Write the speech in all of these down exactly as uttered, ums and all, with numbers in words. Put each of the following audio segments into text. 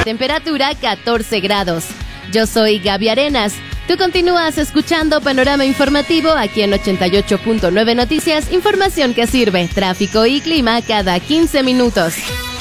Temperatura catorce grados. Yo soy Gaby Arenas. Tú continúas escuchando Panorama Informativo aquí en ochenta y ocho punto nueve Noticias, información que sirve, tráfico y clima cada quince minutos.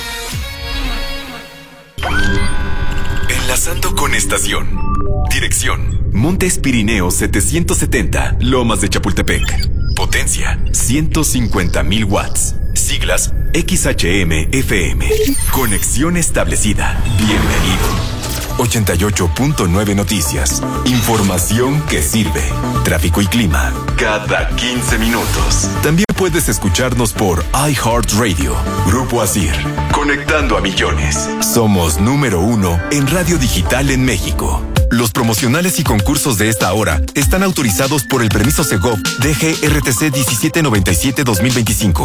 Enlazando con estación. Dirección: Montes Pirineos setecientos setenta, Lomas de Chapultepec. Potencia: ciento cincuenta mil watts. Siglas: X H M F M. Conexión establecida. Bienvenido. ochenta y ocho punto nueve Noticias. Información que sirve. Tráfico y clima cada quince minutos. También puedes escucharnos por iHeartRadio. Grupo Asir. Conectando a millones. Somos número uno en radio digital en México. Los promocionales y concursos de esta hora están autorizados por el permiso Segov D G R T C diecisiete noventa y siete dos mil veinticinco.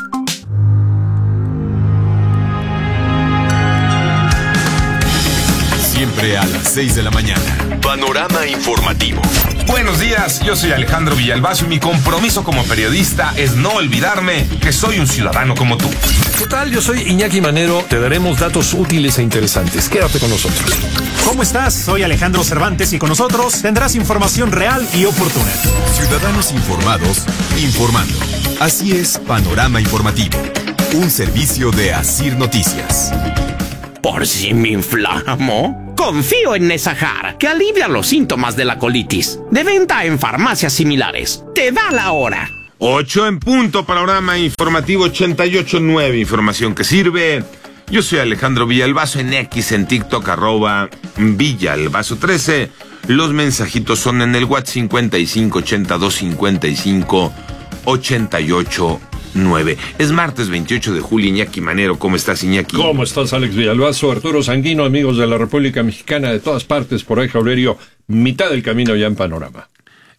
Siempre a las seis de la mañana. Panorama informativo. Buenos días, yo soy Alejandro Villalbazo y mi compromiso como periodista es no olvidarme que soy un ciudadano como tú. ¿Qué tal? Yo soy Iñaki Manero. Te daremos datos útiles e interesantes. Quédate con nosotros. ¿Cómo estás? Soy Alejandro Cervantes y con nosotros tendrás información real y oportuna. Ciudadanos informados, informando. Así es Panorama Informativo. Un servicio de Asir Noticias. ¿Por si me inflamo? Confío en Nesahar, que alivia los síntomas de la colitis. De venta en farmacias similares. Te da la hora. Ocho en punto, Panorama Informativo ochenta y ocho punto nueve. Información que sirve. Yo soy Alejandro Villalbazo en X, en TikTok, arroba Villalbazo trece. Los mensajitos son en el WhatsApp cincuenta y cinco ochenta y dos cincuenta y cinco ochenta y ocho nueve. Es martes veintiocho de julio. Iñaki Manero, ¿cómo estás, Iñaki? ¿Cómo estás, Alex Villalbazo? Arturo Sanguino, amigos de la República Mexicana, de todas partes, por ahí, Jaurerio, mitad del camino ya en Panorama.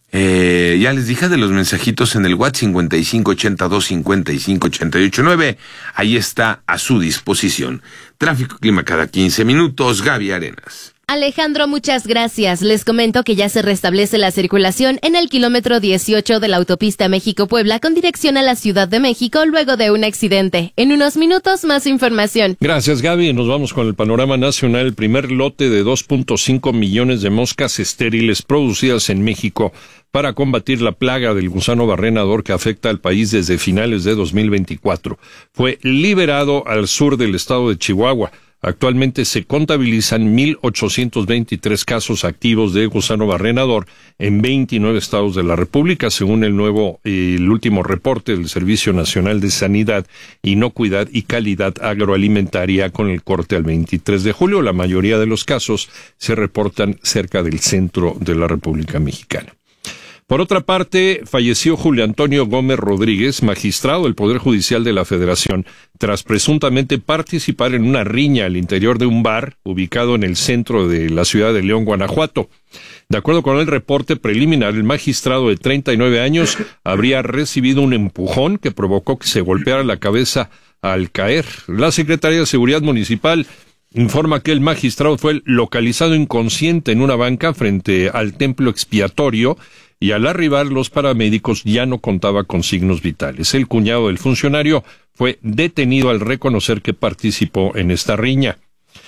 Eh, ya les dije de los mensajitos en el WhatsApp cincuenta y cinco ochenta y dos cincuenta y cinco ochenta y ocho nueve. Ahí está a su disposición. Tráfico y clima cada quince minutos. Gaby Arenas. Alejandro, muchas gracias. Les comento que ya se restablece la circulación en el kilómetro dieciocho de la autopista México-Puebla con dirección a la Ciudad de México luego de un accidente. En unos minutos, más información. Gracias, Gaby. Nos vamos con el panorama nacional. El primer lote de dos punto cinco millones de moscas estériles producidas en México para combatir la plaga del gusano barrenador que afecta al país desde finales de dos mil veinticuatro fue liberado al sur del estado de Chihuahua. Actualmente se contabilizan mil ochocientos veintitrés casos activos de gusano barrenador en veintinueve estados de la República, según el nuevo, eh, el último reporte del Servicio Nacional de Sanidad, Inocuidad y Calidad Agroalimentaria con el corte al veintitrés de julio. La mayoría de los casos se reportan cerca del centro de la República Mexicana. Por otra parte, falleció Julio Antonio Gómez Rodríguez, magistrado del Poder Judicial de la Federación, tras presuntamente participar en una riña al interior de un bar ubicado en el centro de la ciudad de León, Guanajuato. De acuerdo con el reporte preliminar, el magistrado de treinta y nueve años habría recibido un empujón que provocó que se golpeara la cabeza al caer. La Secretaría de Seguridad Municipal informa que el magistrado fue localizado inconsciente en una banca frente al templo expiatorio y al arribar los paramédicos ya no contaba con signos vitales. El cuñado del funcionario fue detenido al reconocer que participó en esta riña.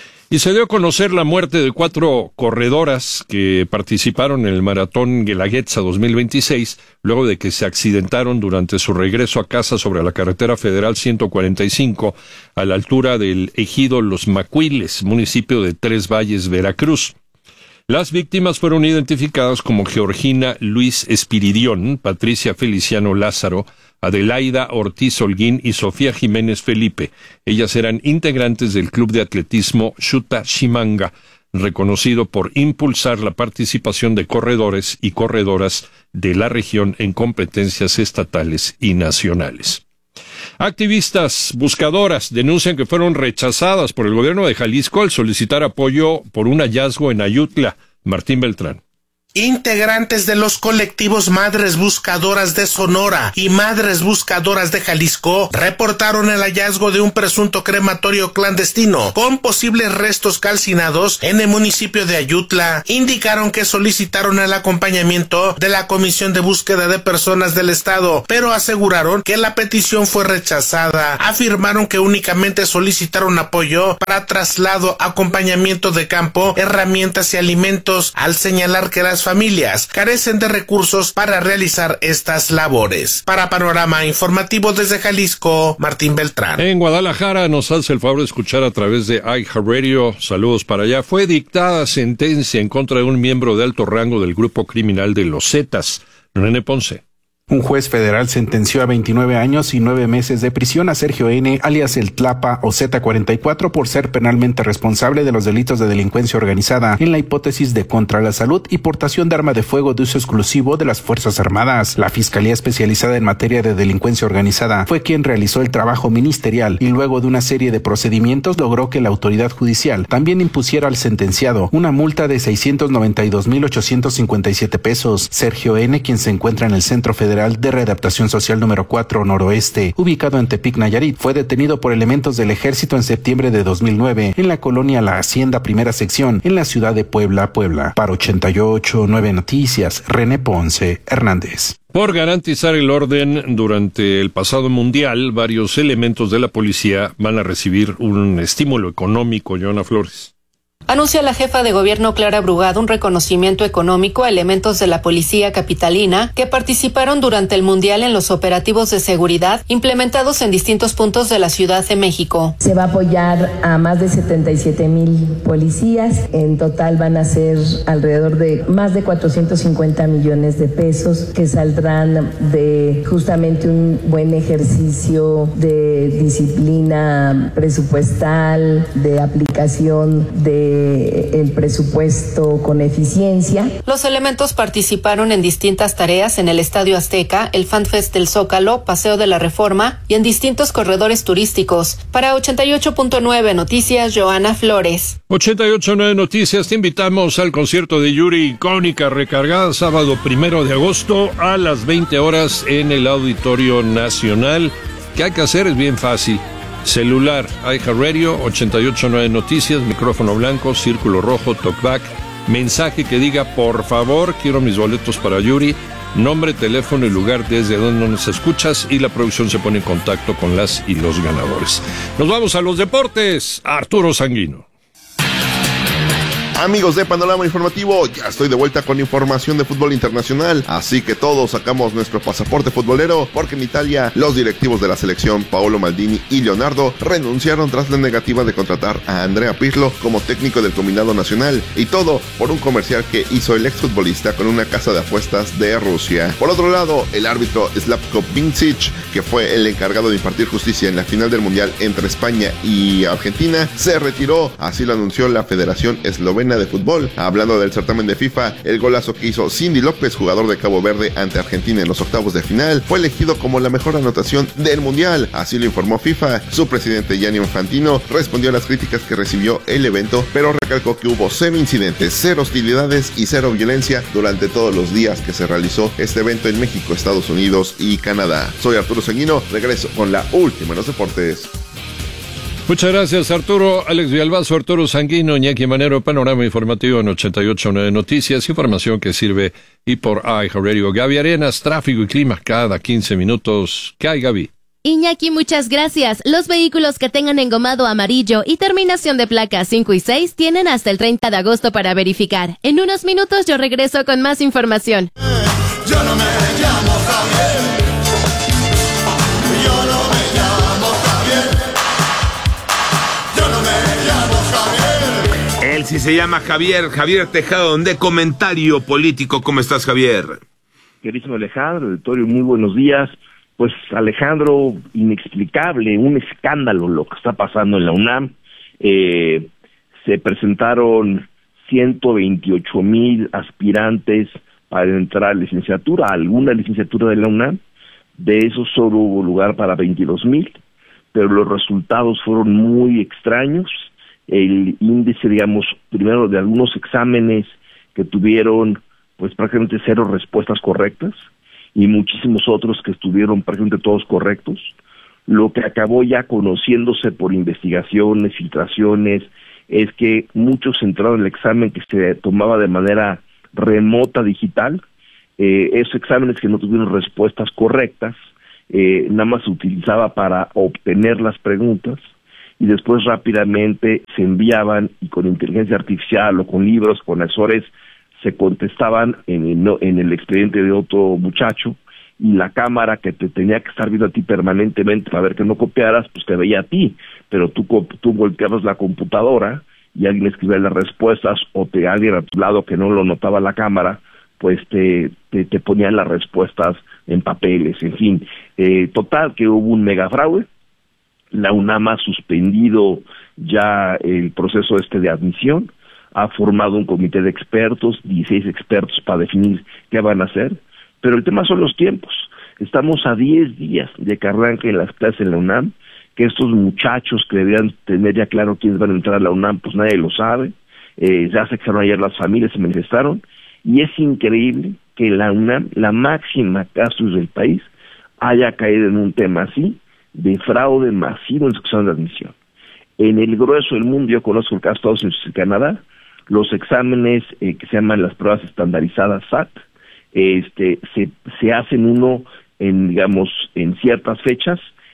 Y se dio a conocer la muerte de cuatro corredoras que participaron en el Maratón Guelaguetza dos mil veintiséis, luego de que se accidentaron durante su regreso a casa sobre la carretera federal ciento cuarenta y cinco, a la altura del ejido Los Macuiles, municipio de Tres Valles, Veracruz. Las víctimas fueron identificadas como Georgina Luis Espiridión, Patricia Feliciano Lázaro, Adelaida Ortiz Holguín y Sofía Jiménez Felipe. Ellas eran integrantes del club de atletismo Shuta Shimanga, reconocido por impulsar la participación de corredores y corredoras de la región en competencias estatales y nacionales. Activistas buscadoras denuncian que fueron rechazadas por el gobierno de Jalisco al solicitar apoyo por un hallazgo en Ayutla. Martín Beltrán. Integrantes de los colectivos Madres Buscadoras de Sonora y Madres Buscadoras de Jalisco reportaron el hallazgo de un presunto crematorio clandestino con posibles restos calcinados en el municipio de Ayutla. Indicaron que solicitaron el acompañamiento de la Comisión de Búsqueda de Personas del Estado, pero aseguraron que la petición fue rechazada. Afirmaron que únicamente solicitaron apoyo para traslado, acompañamiento de campo, herramientas y alimentos, al señalar que las familias carecen de recursos para realizar estas labores. Para Panorama Informativo desde Jalisco, Martín Beltrán. En Guadalajara nos hace el favor de escuchar a través de iHeartRadio. Saludos para allá. Fue dictada sentencia en contra de un miembro de alto rango del grupo criminal de los Zetas, René Ponce. Un juez federal sentenció a veintinueve años y nueve meses de prisión a Sergio N., alias El Tlapa o Z cuarenta y cuatro, por ser penalmente responsable de los delitos de delincuencia organizada en la hipótesis de contra la salud y portación de arma de fuego de uso exclusivo de las Fuerzas Armadas. La Fiscalía Especializada en Materia de Delincuencia Organizada fue quien realizó el trabajo ministerial y luego de una serie de procedimientos logró que la autoridad judicial también impusiera al sentenciado una multa de seiscientos noventa y dos mil ochocientos cincuenta y siete pesos. Sergio N., quien se encuentra en el Centro Federal de Readaptación Social número cuatro Noroeste, ubicado en Tepic, Nayarit, fue detenido por elementos del Ejército en septiembre de dos mil nueve en la colonia La Hacienda Primera Sección, en la ciudad de Puebla, Puebla. Para ochenta y ocho punto nueve Noticias, René Ponce Hernández. Por garantizar el orden durante el pasado mundial, varios elementos de la policía van a recibir un estímulo económico. Joana Flores. Anuncia la jefa de gobierno Clara Brugada un reconocimiento económico a elementos de la policía capitalina que participaron durante el Mundial en los operativos de seguridad implementados en distintos puntos de la Ciudad de México. Se va a apoyar a más de setenta y siete mil policías. En total van a ser alrededor de más de cuatrocientos cincuenta millones de pesos que saldrán de justamente un buen ejercicio de disciplina presupuestal, de aplicación de el presupuesto con eficiencia. Los elementos participaron en distintas tareas en el Estadio Azteca, el FanFest del Zócalo, Paseo de la Reforma y en distintos corredores turísticos. Para ochenta y ocho punto nueve Noticias, Joana Flores. ochenta y ocho punto nueve Noticias, te invitamos al concierto de Yuri Icónica Recargada, sábado primero de agosto a las veinte horas en el Auditorio Nacional. ¿Qué hay que hacer? Es bien fácil. Celular, iHeartRadio, ochenta y ocho punto nueve Noticias, micrófono blanco, círculo rojo, talkback, mensaje que diga, por favor, quiero mis boletos para Yuri, nombre, teléfono y lugar desde donde nos escuchas, y la producción se pone en contacto con las y los ganadores. Nos vamos a los deportes. Arturo Sanguino. Amigos de Panorama Informativo, ya estoy de vuelta con información de fútbol internacional, así que todos sacamos nuestro pasaporte futbolero, porque en Italia los directivos de la selección, Paolo Maldini y Leonardo, renunciaron tras la negativa de contratar a Andrea Pirlo como técnico del combinado nacional, y todo por un comercial que hizo el exfutbolista con una casa de apuestas de Rusia. Por otro lado, el árbitro Slavko Vincic, que fue el encargado de impartir justicia en la final del Mundial entre España y Argentina, se retiró, así lo anunció la Federación Eslovena de Fútbol. Hablando del certamen de FIFA, el golazo que hizo Cindy López, jugador de Cabo Verde, ante Argentina en los octavos de final, fue elegido como la mejor anotación del Mundial, así lo informó FIFA. Su presidente Gianni Infantino respondió a las críticas que recibió el evento, pero recalcó que hubo cero incidentes, cero hostilidades y cero violencia durante todos los días que se realizó este evento en México, Estados Unidos y Canadá. Soy Arturo Sanguino, regreso con la última en los deportes. Muchas gracias, Arturo. Alex Villalbazo, Arturo Sanguino, Iñaki Manero, Panorama Informativo en ochenta y ocho punto nueve Noticias, información que sirve y por iHeartRadio. Gaby Arenas, tráfico y clima cada quince minutos. ¿Qué hay, Gaby? Iñaki, muchas gracias. Los vehículos que tengan engomado amarillo y terminación de placas cinco y seis tienen hasta el treinta de agosto para verificar. En unos minutos yo regreso con más información. Yo no me llamo Javier. Yo no me llamo Javier. Yo no me llamo Javier. Él sí se llama Javier, Javier Tejado, de Comentario Político. ¿Cómo estás, Javier? Querísimo Alejandro, auditorio, muy buenos días. Pues, Alejandro, inexplicable, un escándalo lo que está pasando en la UNAM. Eh, se presentaron ciento veintiocho mil aspirantes para entrar a la licenciatura, a alguna licenciatura de la UNAM. De esos solo hubo lugar para veintidós mil, pero los resultados fueron muy extraños. El índice, digamos, primero de algunos exámenes que tuvieron pues prácticamente cero respuestas correctas, y muchísimos otros que estuvieron prácticamente todos correctos, lo que acabó ya conociéndose por investigaciones, filtraciones, es que muchos entraron en el examen que se tomaba de manera remota digital, eh, esos exámenes que no tuvieron respuestas correctas, eh, nada más se utilizaba para obtener las preguntas, y después rápidamente se enviaban, y con inteligencia artificial o con libros, con asesores, se contestaban en el, en el expediente de otro muchacho, y la cámara que te tenía que estar viendo a ti permanentemente para ver que no copiaras, pues te veía a ti, pero tú, tú volteabas la computadora y alguien escribía las respuestas, o te alguien a tu lado que no lo notaba la cámara, pues te, te, te ponían las respuestas en papeles, en fin. Eh, total, que hubo un megafraude. La UNAM ha suspendido ya el proceso este de admisión, ha formado un comité de expertos, dieciséis expertos para definir qué van a hacer, pero el tema son los tiempos. Estamos a diez días de que arranquen las clases en la UNAM, que estos muchachos que deberían tener ya claro quiénes van a entrar a la UNAM, pues nadie lo sabe. Eh, ya se quedaron ayer las familias, se manifestaron, y es increíble que la UNAM, la máxima casa del país, haya caído en un tema así, de fraude masivo en su examen de admisión. En el grueso del mundo, yo conozco el caso de Estados Unidos y Canadá, los exámenes eh, que se llaman las pruebas estandarizadas S A T, este, se, se hacen uno en, digamos, en ciertas fechas,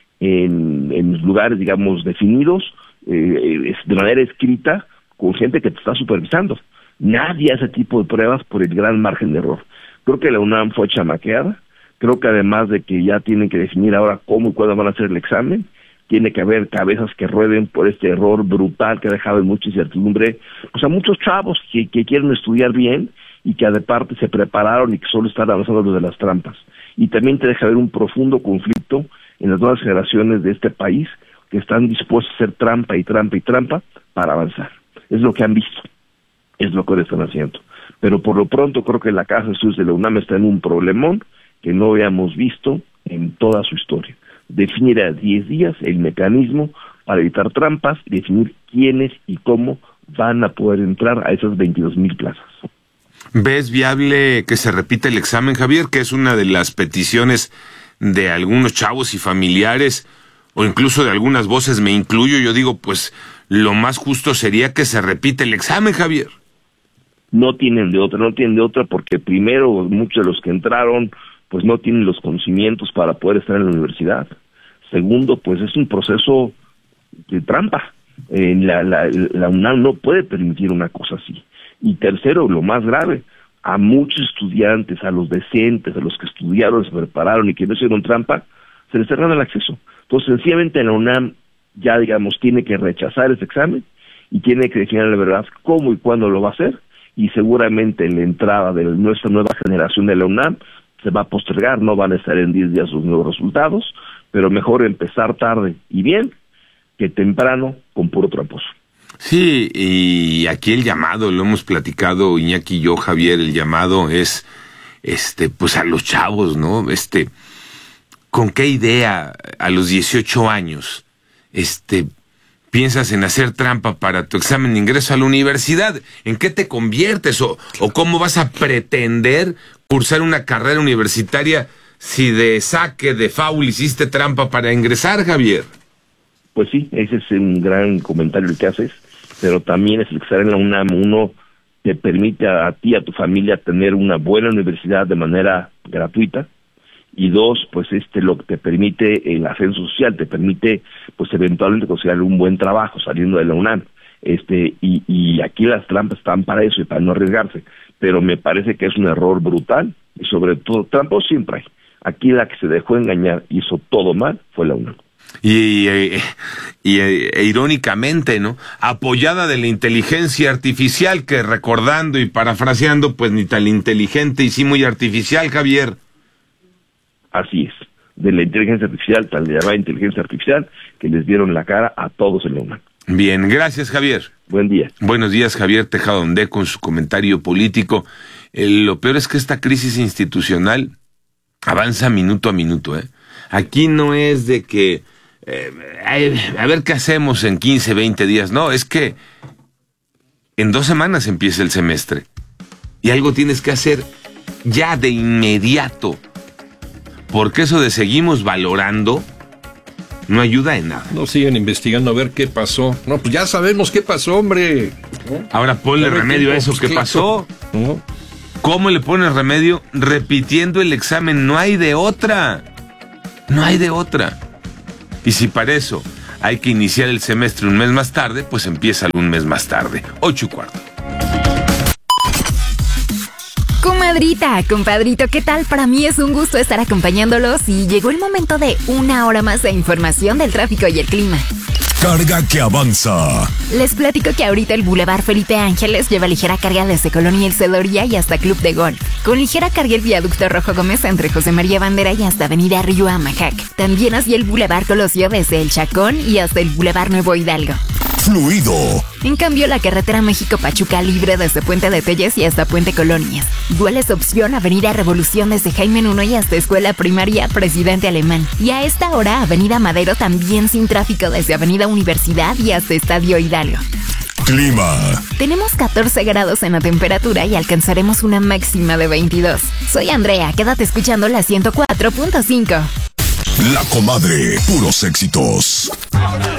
en, en lugares, digamos, definidos, eh, de manera escrita, con gente que te está supervisando. Nadie hace ese tipo de pruebas por el gran margen de error. Creo que la UNAM fue chamaqueada. Creo que además de que ya tienen que definir ahora cómo y cuándo van a hacer el examen, tiene que haber cabezas que rueden por este error brutal que ha dejado en mucha incertidumbre. O sea, muchos chavos que, que quieren estudiar bien y que aparte se prepararon y que solo están avanzando lo de las trampas. Y también te deja ver un profundo conflicto en las nuevas generaciones de este país que están dispuestos a hacer trampa y trampa y trampa para avanzar. Es lo que han visto, es lo que ahora están haciendo. Pero por lo pronto creo que la Casa de Estudios de la UNAM está en un problemón que no habíamos visto en toda su historia. Definir a diez días el mecanismo para evitar trampas y definir quiénes y cómo van a poder entrar a esas veintidós mil plazas. ¿Ves viable que se repita el examen, Javier? Que es una de las peticiones de algunos chavos y familiares, o incluso de algunas voces, me incluyo. Yo digo, pues lo más justo sería que se repita el examen, Javier. No tienen de otra, no tienen de otra, porque primero muchos de los que entraron pues no tienen los conocimientos para poder estar en la universidad. Segundo, pues es un proceso de trampa. Eh, la, la, la UNAM no puede permitir una cosa así. Y tercero, lo más grave, a muchos estudiantes, a los decentes, a los que estudiaron, se prepararon y que no hicieron trampa, se les cerraron el acceso. Entonces, sencillamente la UNAM ya, digamos, tiene que rechazar ese examen y tiene que definir la verdad cómo y cuándo lo va a hacer, y seguramente en la entrada de nuestra nueva generación de la UNAM se va a postergar, no van a estar en diez días sus nuevos resultados, pero mejor empezar tarde y bien que temprano con puro tramposo. Sí, y aquí el llamado, lo hemos platicado Iñaki y yo, Javier, el llamado es, este, pues a los chavos, ¿no? Este, ¿con qué idea a los dieciocho años, este, piensas en hacer trampa para tu examen de ingreso a la universidad? ¿En qué te conviertes o, o cómo vas a pretender cursar una carrera universitaria si de saque, de foul, hiciste trampa para ingresar, Javier? Pues sí, ese es un gran comentario el que haces, pero también es el que estar en la UNAM, uno te permite a, a ti, a tu familia, tener una buena universidad de manera gratuita, y dos, pues este lo que te permite el ascenso social, te permite pues eventualmente conseguir un buen trabajo saliendo de la UNAM, este y, y aquí las trampas están para eso y para no arriesgarse, pero me parece que es un error brutal, y sobre todo, trampas siempre hay. Aquí la que se dejó engañar, hizo todo mal, fue la UNAM. Y, y, y e, irónicamente, ¿no? Apoyada de la inteligencia artificial, que recordando y parafraseando, pues ni tan inteligente y sí muy artificial, Javier. Así es, de la inteligencia artificial, tal llamada inteligencia artificial, que les dieron la cara a todos en la UNAM. Bien, gracias, Javier. Buen día. Buenos días, Javier Tejada Ondé, con su comentario político. Eh, lo peor es que esta crisis institucional avanza minuto a minuto, ¿eh? Aquí no es de que Eh, a ver qué hacemos en quince, veinte días. No, es que en dos semanas empieza el semestre y algo tienes que hacer ya de inmediato. Porque eso de seguimos valorando no ayuda en nada. No siguen investigando a ver qué pasó. No, pues ya sabemos qué pasó, hombre. Ahora ponle remedio a eso que pasó. ¿No? ¿Cómo le pones remedio? Repitiendo el examen. No hay de otra. No hay de otra. Y si para eso hay que iniciar el semestre un mes más tarde, pues empieza un mes más tarde. Ocho y cuarto. Comadrita, compadrito, ¿qué tal? Para mí es un gusto estar acompañándolos y llegó el momento de una hora más de información del tráfico y el clima. Carga que avanza. Les platico que ahorita el Boulevard Felipe Ángeles lleva ligera carga desde Colonia El Celoría y hasta Club de Golf. Con ligera carga el viaducto Rojo Gómez entre José María Bandera y hasta Avenida Río Amajac. También así el Boulevard Colosio desde El Chacón y hasta el Boulevard Nuevo Hidalgo. Fluido. En cambio, la carretera México-Pachuca libre desde Puente de Telles y hasta Puente Colonias. Igual es opción Avenida Revolución desde Jaime Nuno y hasta Escuela Primaria Presidente Alemán. Y a esta hora, Avenida Madero también sin tráfico desde Avenida Universidad y hasta Estadio Hidalgo. Clima. Tenemos catorce grados en la temperatura y alcanzaremos una máxima de veintidós. Soy Andrea, quédate escuchando la ciento cuatro punto cinco. La Comadre, puros éxitos.